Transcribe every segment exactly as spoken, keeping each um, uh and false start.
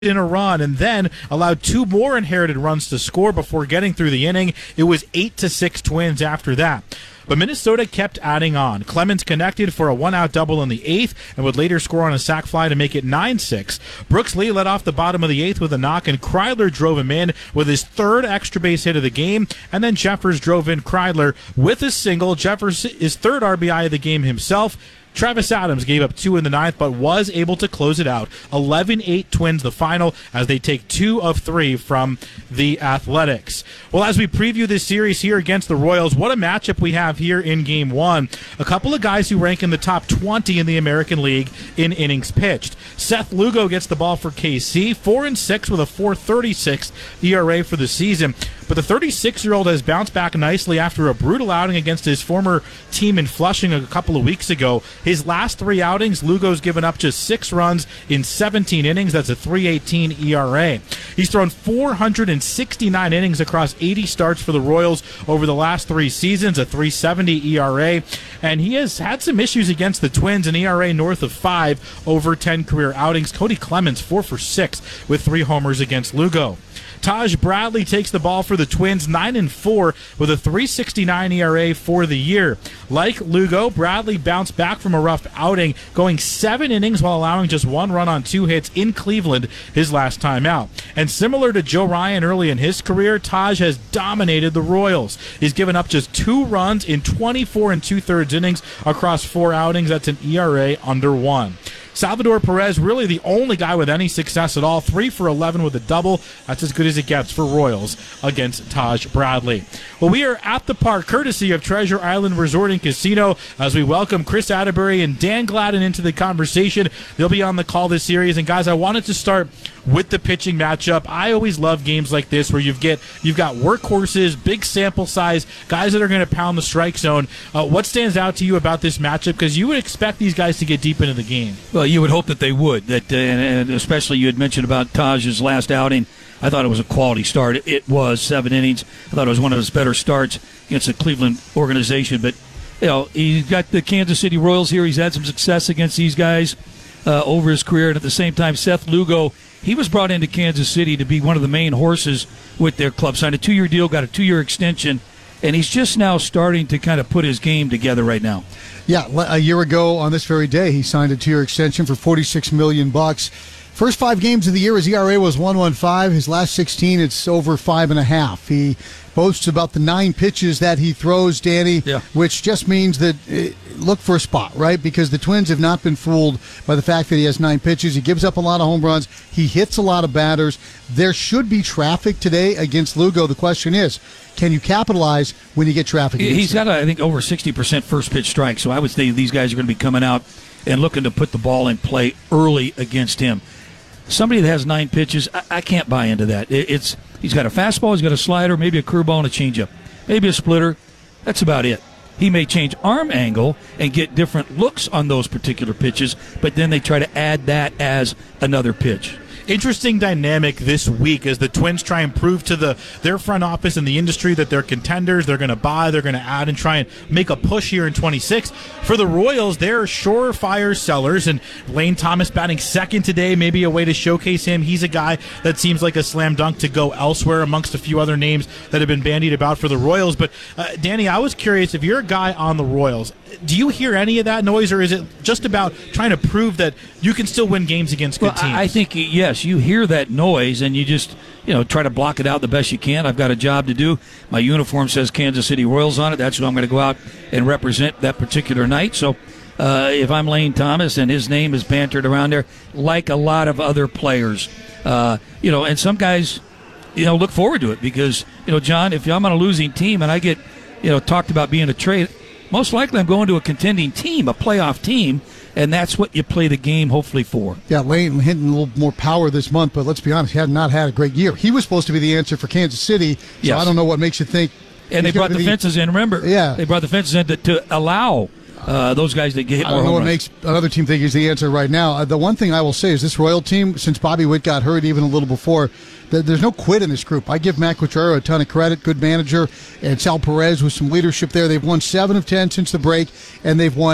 in a run and then allowed two more inherited runs to score before getting through the inning. It was eight to six Twins after that. But Minnesota kept adding on. Clemens connected for a one-out double in the eighth and would later score on a sac fly to make it nine six. Brooks Lee led off the bottom of the eighth with a knock, and Kreidler drove him in with his third extra base hit of the game, and then Jeffers drove in Kreidler with a single. Jeffers his third R B I of the game himself. Travis Adams gave up two in the ninth, but was able to close it out. eleven eight Twins the final as they take two of three from the Athletics. Well, as we preview this series here against the Royals, what a matchup we have here in Game one. A couple of guys who rank in the top twenty in the American League in innings pitched. Seth Lugo gets the ball for K C, four and six with a four thirty-six E R A for the season. But the thirty-six-year-old has bounced back nicely after a brutal outing against his former team in Flushing a couple of weeks ago. His last three outings, Lugo's given up just six runs in seventeen innings. That's a three eighteen E R A. He's thrown four hundred sixty-nine innings across eighty starts for the Royals over the last three seasons, a three seventy E R A. And he has had some issues against the Twins, an E R A north of five over ten career outings. Cody Clemens, four for six with three homers against Lugo. Taj Bradley takes the ball for the Twins, nine and four with a three sixty-nine E R A for the year. Like Lugo, Bradley bounced back from a rough outing, going seven innings while allowing just one run on two hits in Cleveland his last time out. And similar to Joe Ryan early in his career, Taj has dominated the Royals. He's given up just two runs in twenty-four and two-thirds innings across four outings. That's an E R A under one. Salvador Perez, really the only guy with any success at all, three for eleven with a double. That's as good as it gets for Royals against Taj Bradley. Well, we are at the park, courtesy of Treasure Island Resort and Casino, as we welcome Chris Atterbury and Dan Gladden into the conversation. They'll be on the call this series. And, guys, I wanted to start with the pitching matchup. I always love games like this where you've get you've got workhorses, big sample size, guys that are going to pound the strike zone. Uh, what stands out to you about this matchup? Because you would expect these guys to get deep into the game. Well, you would hope that they would. That uh, and especially you had mentioned about Taj's last outing. I thought it was a quality start. It was seven innings. I thought it was one of his better starts against the Cleveland organization. But you know, he's got the Kansas City Royals here. He's had some success against these guys uh, over his career. And at the same time, Seth Lugo, he was brought into Kansas City to be one of the main horses with their club. Signed a two-year deal, got a two-year extension, and he's just now starting to kind of put his game together right now. Yeah, a year ago on this very day, he signed a two-year extension for forty-six million bucks. First five games of the year, his E R A was one point one five. His last sixteen, it's over five and a half. He boasts about the nine pitches that he throws, Danny, yeah. which just means that uh, look for a spot, right? Because the Twins have not been fooled by the fact that he has nine pitches. He gives up a lot of home runs. He hits a lot of batters. There should be traffic today against Lugo. The question is, can you capitalize when you get traffic? He's him? got, I think, over sixty percent first pitch strike, so I would say these guys are going to be coming out and looking to put the ball in play early against him. Somebody that has nine pitches, I, I can't buy into that. It, it's He's got a fastball, he's got a slider, maybe a curveball and a changeup, maybe a splitter. That's about it. He may change arm angle and get different looks on those particular pitches, but then they try to add that as another pitch. Interesting dynamic this week as the Twins try and prove to the their front office and the industry that they're contenders. They're going to buy, they're going to add, and try and make a push here in twenty-six. For the Royals, they're surefire sellers, and Lane Thomas batting second today, maybe a way to showcase him. He's a guy that seems like a slam dunk to go elsewhere amongst a few other names that have been bandied about for the Royals. But, uh, Danny, I was curious, if you're a guy on the Royals, do you hear any of that noise, or is it just about trying to prove that you can still win games against good well, teams? I think, yes, you hear that noise, and you just, you know, try to block it out the best you can. I've got a job to do. My uniform says Kansas City Royals on it. That's who I'm going to go out and represent that particular night. So uh, if I'm Lane Thomas and his name is bantered around there, like a lot of other players, uh, you know, and some guys, you know, look forward to it because, you know, John, if I'm on a losing team and I get, you know, talked about being a trade, most likely I'm going to a contending team, a playoff team, and that's what you play the game hopefully for. Yeah, Lane hitting a little more power this month, but let's be honest, he had not had a great year. He was supposed to be the answer for Kansas City, so yes. I don't know what makes you think. And they brought the, the fences in, remember? Yeah. They brought the fences in to, to allow uh, those guys to get hit more I don't know home what runs. makes another team think he's the answer right now. Uh, the one thing I will say is this Royal team, since Bobby Witt got hurt even a little before, th- there's no quit in this group. I give Matt Quatraro a ton of credit, good manager, and Sal Perez with some leadership there. They've won seven of ten since the break, and they've won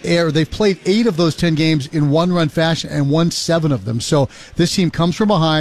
air. They've played eight of those ten games in one-run fashion and won seven of them. So this team comes from behind.